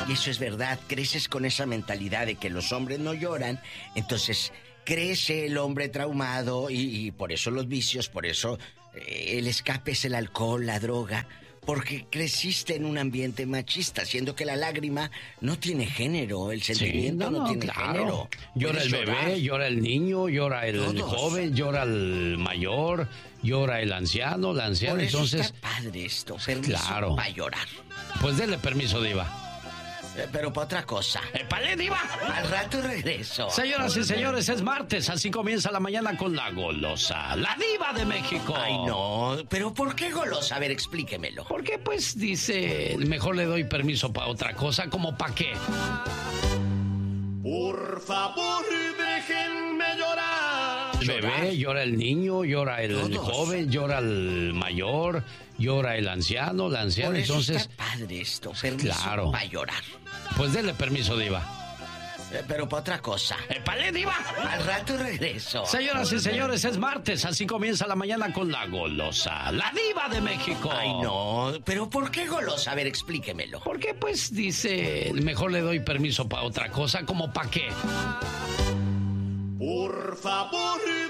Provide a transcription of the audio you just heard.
Y eso es verdad, creces con esa mentalidad de que los hombres no lloran, entonces crece el hombre traumado y por eso los vicios, por eso el escape es el alcohol, la droga, porque creciste en un ambiente machista, siendo que la lágrima no tiene género, el sentimiento no tiene género. Llora el bebé, llora el niño, llora el joven, llora el mayor, llora el anciano, la anciana. Por eso entonces está padre esto, permiso para llorar. Pues dele permiso, Diva. Pero para otra cosa. ¡Épale, Diva! Al rato regreso. Señoras y señores, es martes, así comienza la mañana con la golosa, la Diva de México. Ay, no, pero ¿por qué golosa? A ver, explíquemelo. Porque pues dice, mejor le doy permiso para otra cosa, ¿como para qué? Por favor, déjenme llorar. El bebé, llora el niño, llora el joven, llora el mayor, llora el anciano, la anciana. Por eso entonces está padre esto, permiso para llorar. Pues dele permiso, Diva. Pero para otra cosa. ¡Épale, Diva! Al rato regreso. Señoras y señores, es martes, así comienza la mañana con la golosa, la Diva de México. Ay, no, pero ¿por qué golosa? A ver, explíquemelo. Porque pues dice, mejor le doy permiso para otra cosa, ¿como para qué? Por favor,